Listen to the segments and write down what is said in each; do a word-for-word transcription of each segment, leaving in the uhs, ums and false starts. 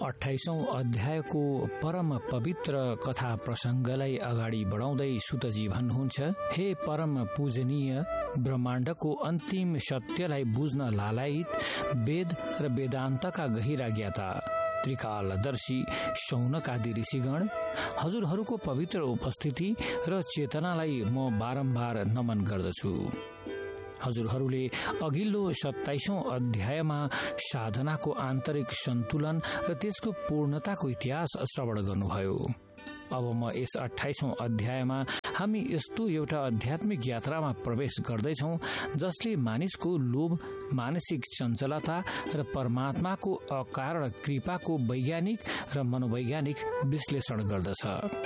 अट्ठाइसौं अध्यायको परम पवित्र कथा प्रसंगलाई अगाडि बढाउँदै सुतजी भन्नुहुन्छ, हे परम पूजनीय, ब्रह्माण्डको अन्तिम सत्यलाई बुझ्न लालायित वेद र वेदान्तका गहिरा ज्ञाता त्रिकालदर्शी शौनकादि ऋषिगण, हजुरहरूको पवित्र उपस्थिति र चेतनालाई म बारम्बार नमन गर्दछु। हजुरहरूले अघिल्लो सत्ताइसौं अध्यायमा साधनाको आन्तरिक सन्तुलन र त्यसको पूर्णताको इतिहास श्रवण गर्नुभयो। अब म यस अट्ठाइसौं अध्यायमा हामी यस्तो एउटा आध्यात्मिक यात्रामा प्रवेश गर्दैछौं जसले मानिसको लोभ, मानसिक चञ्चलता र परमात्माको अकारण कृपाको वैज्ञानिक र मनोवैज्ञानिक विश्लेषण गर्दछ।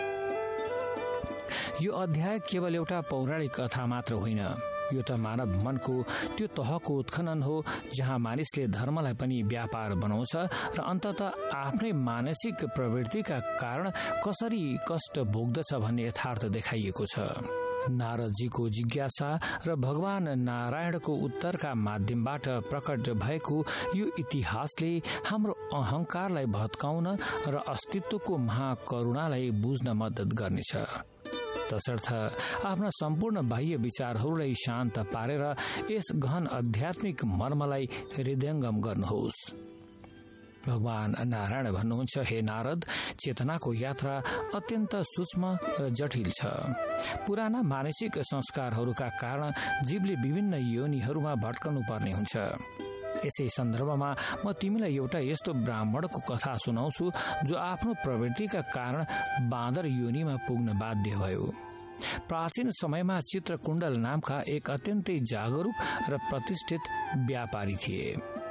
यो अध्याय केवल एउटा पौराणिक कथा मात्र होइन, यो त मानव मनको त्यो तहको उत्खनन हो जहाँ मानिसले धर्मलाई पनि व्यापार बनाउँछ र अन्ततः आफ्नै मानसिक प्रवृत्तिका कारण कसरी कष्ट भोग्दछ भन्ने यथार्थ देखाइएको छ। नारदजीको जिज्ञासा र भगवान नारायणको उत्तरका माध्यमबाट प्रकट भएको यो इतिहासले हाम्रो अहंकारलाई भत्काउन र अस्तित्वको महाकरुणालाई बुझ्न मद्दत गर्नेछ। तसर्थ आफ्ना सम्पूर्ण बाह्य विचारहरूलाई शान्त पारेर यस गहन आध्यात्मिक मर्मलाई हृदयंगम गर्नुहोस्। भगवान नारायण भन्नुहुन्छ, हे नारद, चेतनाको यात्रा अत्यन्त सूक्ष्म र जटिल छ। पुराना मानसिक संस्कारहरूका कारण जीवले विभिन्न योनिहरूमा भट्कनु पर्ने हुन्छ। यसै सन्दर्भमा म तिमीलाई एउटा यस्तो ब्राह्मणको कथा सुनाउँछु जो आफ्नो प्रवृत्तिका कारण बाँदर योनिमा पुग्न बाध्य भयो। प्राचीन समयमा चित्रकुण्डल नामका एक अत्यन्तै जागरूक र प्रतिष्ठित व्यापारी थिए।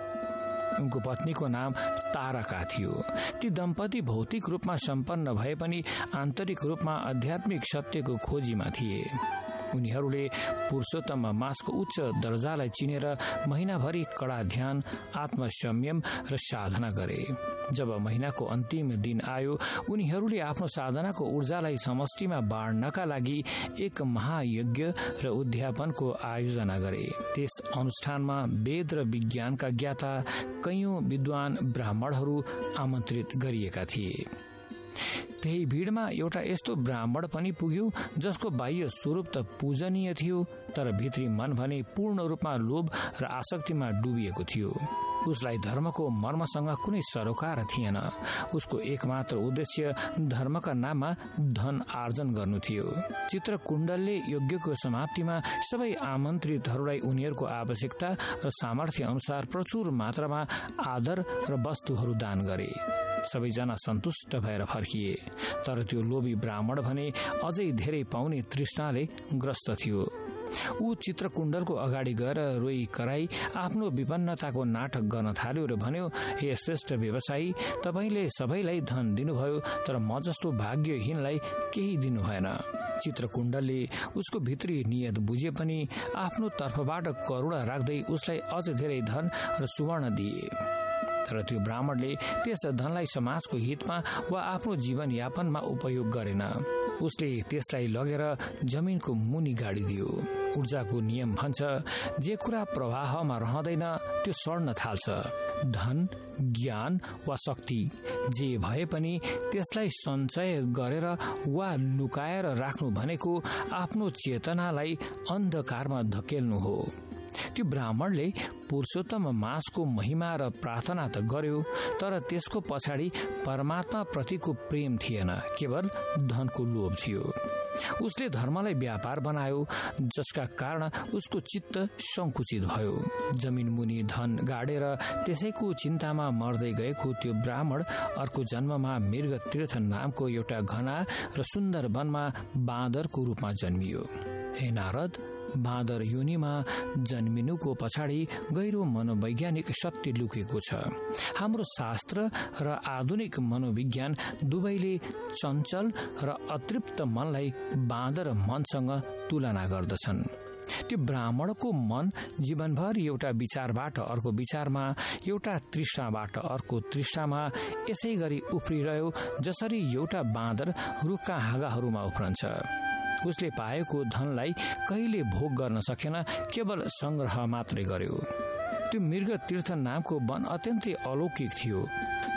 उनको पत्नीको नाम तारका थियो। ती दम्पति भौतिक रूपमा सम्पन्न भए पनि आन्तरिक रूपमा आध्यात्मिक सत्यको खोजीमा थिए। उनीहरूले पुरुषोत्तम मासको उच्च दर्जालाई चिनेर महिनाभरि कडा ध्यान, आत्मसंयम र साधना गरे। जब महिनाको अन्तिम दिन आयो, उनीहरूले आफ्नो साधनाको ऊर्जालाई समष्टिमा बाँड्नका लागि एक महायज्ञ र उद्यापनको आयोजना गरे। त्यस अनुष्ठानमा वेद र विज्ञानका ज्ञाता कैयौं विद्वान ब्राह्मणहरू आमन्त्रित गरिएका थिए। त्यही भीड़मा एउटा यस्तो ब्राह्मण पनि पुग्यो जसको बाह्य स्वरूप त पूजनीय थियो, तर भित्री मन भने पूर्ण रूपमा लोभ र आसक्तिमा डुबिएको थियो। उसलाई धर्मको मर्मसँग कुनै सरोकार थिएन। उसको एकमात्र उद्देश्य धर्मका नाममा धन आर्जन गर्नु थियो। चित्रकुण्डलले यज्ञको समाप्तिमा सबै आमन्त्रितहरूलाई उनीहरूको आवश्यकता र सामर्थ्य अनुसार प्रचुर मात्रामा आदर र वस्तुहरू दान गरे। सबैजना सन्तुष्ट भएर फर्किए, तर त्यो लोभी ब्राह्मण भने अझै धेरै पाउने तृष्णाले ग्रस्त थियो। ऊ चित्रकुण्डलको अगाडि गएर रोई कराई आफ्नो विपन्नताको नाटक गर्न थाल्यो र भन्यो, हे श्रेष्ठ व्यवसायी, तपाईले सबैलाई धन दिनुभयो, तर म जस्तो भाग्यहीनलाई केही दिनु भएन। चित्रकुण्डलले उसको भित्री नियत बुझे पनि आफ्नो तर्फबाट करुणा राख्दै उसलाई अझ धेरै धन र सुवर्ण दिए। तर त्यो ब्राह्मणले त्यस धनलाई समाजको हितमा वा आफ्नो जीवनयापनमा उपयोग गरेन। उसले त्यसलाई लगेर जमिनको मुनि गाडिदियो। ऊर्जाको नियम भन्छ, जे कुरा प्रवाहमा रहँदैन त्यो सड्न थाल्छ। धन, ज्ञान वा शक्ति जे भए पनि त्यसलाई सञ्चय गरेर वा लुकाएर राख्नु भनेको आफ्नो चेतनालाई अन्धकारमा धकेल्नु हो। त्यो ब्राह्मणले पुरुषोत्तम मासको महिमा र प्रार्थना त गर्यो, तर त्यसको पछाडि परमात्मा प्रतिको प्रेम थिएन, केवल धनको लोभ थियो। उसले धर्मलाई व्यापार बनायो, जसका कारण उसको चित्त संकुचित भयो। जमिन मुनि धन गाडेर त्यसैको चिन्तामा मर्दै गएको त्यो ब्राह्मण अर्को जन्ममा मृग तीर्थ नामको एउटा घना र सुन्दर वनमा बाँदरको रूपमा जन्मियो। हे नारद, बाँदर योनिमा जन्मिनुको पछाडि गहिरो मनोवैज्ञानिक सत्य लुकेको छ। हाम्रो शास्त्र र आधुनिक मनोविज्ञान दुवैले चञ्चल र अतृप्त मनलाई बाँदर मनसँग तुलना गर्दछन्। त्यो ब्राह्मणको मन जीवनभर एउटा विचारबाट अर्को विचारमा, एउटा तृष्णाबाट अर्को तृष्णामा यसै गरी उफ्रिरह्यो, जसरी एउटा बाँदर रुखका हाँगाहरूमा उफ्रन्छ। उसले पाएको धनलाई कहिले भोग गर्न सकेन, केवल संग्रह मात्रै गर्यो। त्यो मृग तीर्थ नामको वन अत्यन्तै अलौकिक थियो।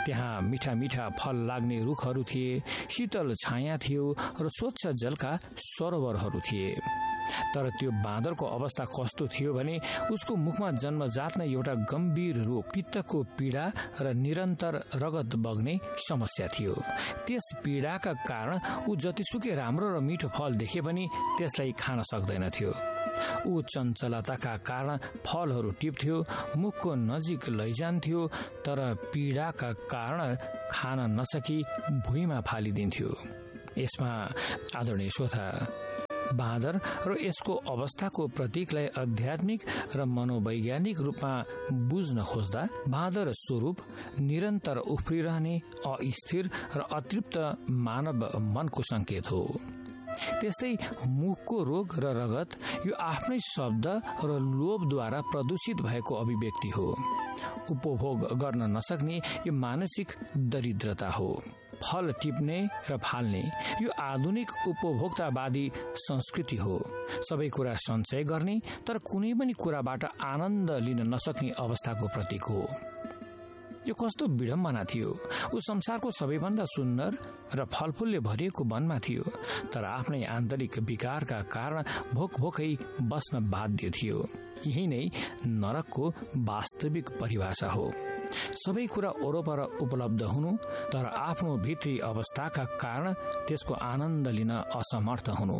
त्यहाँ मिठा मिठा फल लाग्ने रुखहरू थिए, शीतल छाया थियो र स्वच्छ जलका सरोवरहरू थिए। तर त्यो बाँदरको अवस्था कस्तो थियो भने उसको मुखमा जन्मजात नै एउटा गम्भीर रोग, पित्तको पीडा र निरन्तर रगत बग्ने समस्या थियो। त्यस पीडाका कारण ऊ जतिसुकै राम्रो र मिठो फल देखे पनि त्यसलाई खान सक्दैनथ्यो। ऊ चञ्चलताका कारण फलहरू टिप्थ्यो, मुखको नजिक लैजान्थ्यो, तर पीडाका कारण खान नसकी भुइँमा फालिदिन्थ्यो। यसमा आदरणीय श्रोता, बाँदर र यसको अवस्थाको प्रतीकलाई आध्यात्मिक र मनोवैज्ञानिक रूपमा बुझ्न खोज्दा बाँदर स्वरूप निरन्तर उफ्रिरहने अस्थिर र अतृप्त मानव मनको संकेत हो। त्यस्तै मुखको रोग र रगत यो आफ्नै शब्द र लोभद्वारा प्रदूषित भएको अभिव्यक्ति हो। उपभोग गर्न नसक्ने यो मानसिक दरिद्रता हो। फल टिप्ने र फाल्ने यो आधुनिक उपभोक्तावादी संस्कृति हो। सबै कुरा सञ्चय गर्ने तर कुनै पनि कुराबाट आनन्द लिन नसक्ने अवस्थाको प्रतीक हो। यो कस्तो विडम्बना थियो। ऊ संसारको सबैभन्दा सुन्दर र फलफुलले भरिएको वनमा थियो, तर आफ्नै आन्तरिक विकारका कारण भोक भोकै बस्न बाध्य थियो। यही नै नरकको वास्तविक परिभाषा हो। सबै कुरा वरपर उपलब्ध हुनु तर आफ्नो भित्री अवस्थाका कारण त्यसको आनन्द लिन असमर्थ हुनु।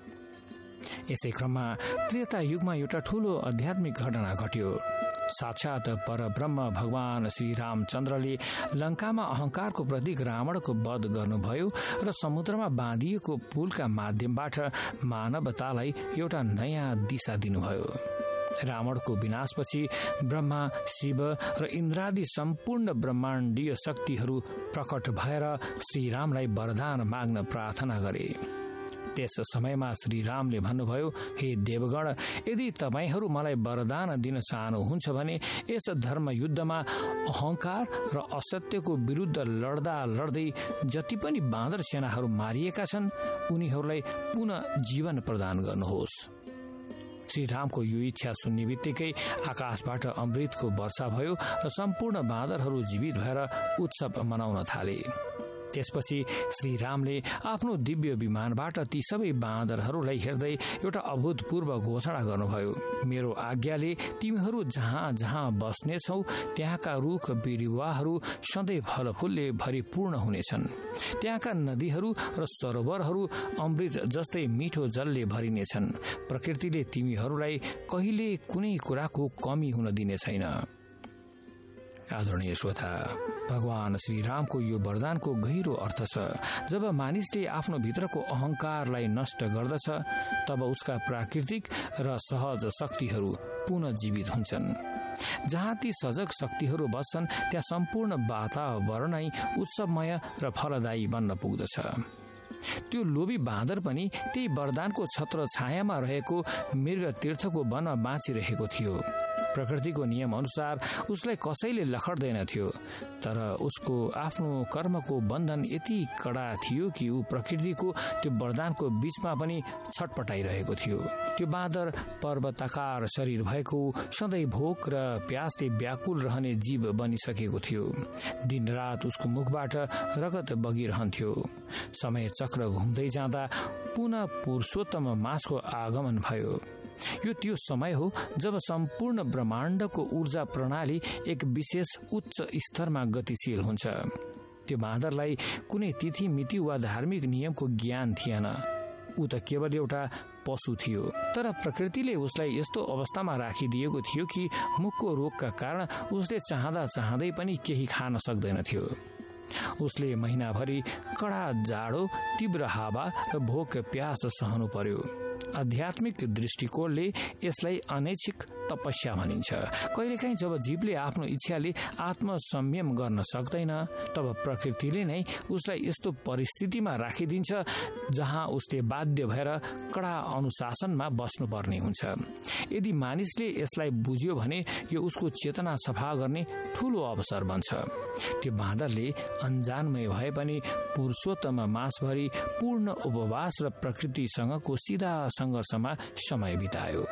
यसै क्रममा त्रेता युगमा एउटा ठूलो आध्यात्मिक घटना घट्यो। साक्षात परब्रह्म भगवान श्री रामचन्द्रले लङ्कामा अहंकारको प्रतीक रावणको वध गर्नुभयो र समुद्रमा बाँधिएको पुलका माध्यमबाट मानवतालाई एउटा नयाँ दिशा दिनुभयो। रावणको विनाशपछि ब्रह्मा, शिव र इन्द्रादि सम्पूर्ण ब्रह्माण्डीय शक्तिहरू प्रकट भएर श्रीरामलाई वरदान माग्न प्रार्थना गरे। त्यस समयमा श्रीरामले भन्नुभयो, हे देवगण, यदि तपाईहरू मलाई वरदान दिन चाहनुहुन्छ भने यस धर्म युद्धमा अहंकार र असत्यको विरुद्ध लड्दा लड्दै जति पनि बाँदर सेनाहरू मारिएका छन् उनीहरूलाई पुनः जीवन प्रदान गर्नुहोस्। श्रीरामको यो इच्छा सुन्ने बित्तिकै आकाशबाट अमृतको वर्षा भयो र सम्पूर्ण बाँदरहरू जीवित भएर उत्सव मनाउन थाले। त्यसपछि श्रीरामले आफ्नो दिव्य विमानबाट ती सबै बाँदरहरूलाई हेर्दै एउटा अभूतपूर्व घोषणा गर्नुभयो, मेरो आज्ञाले तिमीहरू जहाँ जहाँ बस्नेछौ त्यहाँका रुख बिरुवाहरू सधैँ फलफुलले भरिपूर्ण हुनेछन्। त्यहाँका नदीहरू र सरोवरहरू अमृत जस्तै मिठो जलले भरिनेछन्। प्रकृतिले तिमीहरूलाई कहिले कुनै कुराको कमी हुन दिने छैन। आदरणीय श्रोता, भगवान श्रीरामको यो वरदानको गहिरो अर्थ छ। जब मानिसले आफ्नो भित्रको अहंकारलाई नष्ट गर्दछ तब उसका प्राकृतिक र सहज शक्तिहरू पुनः जीवित हुन्छन्। जहाँ ती सजग शक्तिहरू बस्छन् त्यहाँ सम्पूर्ण वातावरणै उत्सवमय र फलदायी बन्न पुग्दछ। त्यो लोभी बाँदर पनि त्यही वरदानको छत्र छायामा रहेको मृग तीर्थको वनमा बाँचिरहेको थियो। प्रकृतिको नियम अनुसार उसलाई कसैले लखड्दैन थियो, तर उसको आफ्नो कर्मको बन्धन यति कडा थियो कि ऊ प्रकृतिको त्यो वरदानको बीचमा पनि छटपटाइरहेको थियो। त्यो बाँदर पर्वताकार शरीर भएको, सधैँ भोक र प्यासले व्याकुल रहने जीव बनिसकेको थियो। दिनरात उसको मुखबाट रगत बगिरहन्थ्यो। समय चक्र घुम्दै जाँदा पुनः पुरुषोत्तम मासको आगमन भयो। यो त्यो समय हो जब सम्पूर्ण ब्रह्माण्डको ऊर्जा प्रणाली एक विशेष उच्च स्तरमा गतिशील हुन्छ। त्यो बाँदरलाई कुनै तिथि मिति वा धार्मिक नियमको ज्ञान थिएन। ऊ त केवल एउटा पशु थियो, तर प्रकृतिले उसलाई यस्तो अवस्थामा राखिदिएको थियो कि मुखको रोगका कारण उसले चाहँदा चाहँदै पनि केही खान सक्दैनथ्यो। उसले महिनाभरि कडा जाडो, तीव्र हावा र भोक प्यास सहनु पर्यो। आध्यात्मिक दृष्टिकोणले यसलाई अनैच्छिक तपस्या भनिन्छ। कहिलेकाहीँ जब जीवले आफ्नो इच्छाले आत्मसंयम गर्न सक्दैन तब प्रकृतिले नै उसलाई यस्तो परिस्थितिमा राखिदिन्छ जहाँ उसले बाध्य भएर कडा अनुशासनमा बस्नुपर्ने हुन्छ। यदि मानिसले यसलाई बुझ्यो भने यो उसको चेतना सफा गर्ने ठूलो अवसर बन्छ। त्यो बाँदरले अन्जानमय भए पनि पुरुषोत्तम मासभरि पूर्ण उपवास र प्रकृतिसँगको सिधा सङ्घर्षमा समय बितायो।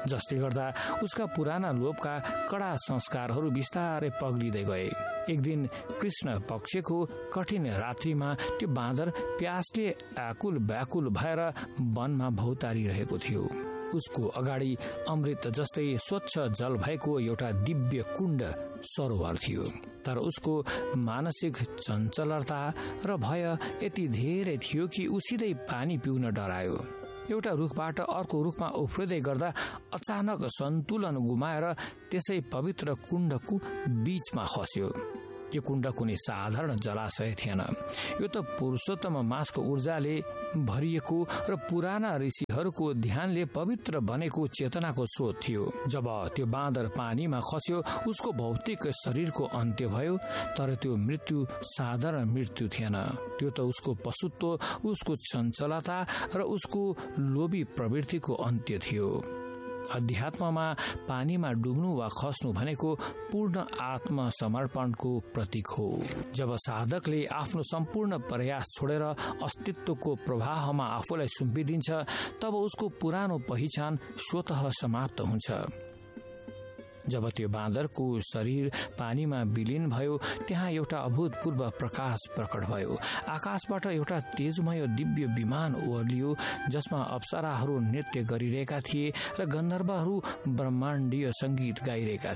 जसले गर्दा उसका पुराना लोभका कडा संस्कारहरू बिस्तारै पग्लिँदै गए। एक दिन कृष्ण पक्षको कठिन रात्रिमा त्यो बाँदर प्यासले आकुल व्याकुल भएर वनमा भौतारिरहेको थियो। उसको अगाडि अमृत जस्तै स्वच्छ जल भएको एउटा दिव्य कुण्ड सरोवर थियो, तर उसको मानसिक चञ्चलता र भय यति धेरै थियो कि ऊ सिधै पानी पिउन डरायो। एउटा रुखबाट अर्को रुखमा उफ्रिँदै गर्दा अचानक सन्तुलन गुमाएर त्यसै पवित्र कुण्डको बीचमा खस्यो। यो कुण्ड कुनै साधारण जलाशय थिएन, यो त पुरुषोत्तम मासको ऊर्जाले भरिएको र पुराना ऋषिहरूको ध्यानले पवित्र बनेको चेतनाको स्रोत थियो। जब त्यो बाँदर पानीमा खस्यो उसको भौतिक शरीरको अन्त्य भयो, तर त्यो मृत्यु साधारण मृत्यु थिएन। त्यो त उसको पशुत्व, उसको चञ्चलता र उसको लोभी प्रवृत्तिको अन्त्य थियो। अध्यात्ममा पानीमा डुब्नु वा खस्नु भनेको पूर्ण आत्मसमर्पणको प्रतीक हो। जब साधकले आफ्नो सम्पूर्ण प्रयास छोडेर अस्तित्वको प्रवाहमा आफूलाई सुम्पिदिन्छ, तब उसको पुरानो पहिचान स्वतः समाप्त हुन्छ। जब त्यो बाँदरको शरीर पानीमा विलीन भयो, त्यहाँ एउटा अभूतपूर्व प्रकाश प्रकट भयो। आकाशबाट एउटा तेजमय दिव्य विमान ओर्लियो, जसमा अप्सराहरू नृत्य गरिरहेका थिए र गन्धर्वहरू ब्रह्माण्डीय संगीत गाइरहेका